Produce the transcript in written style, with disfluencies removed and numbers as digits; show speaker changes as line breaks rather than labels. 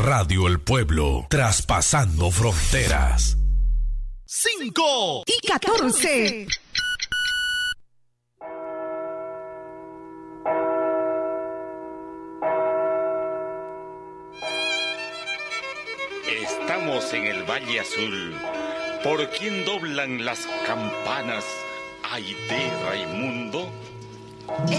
Radio El Pueblo, traspasando fronteras.
5
y 14.
Estamos en el Valle Azul, por quien doblan las campanas. Ay de Raimundo.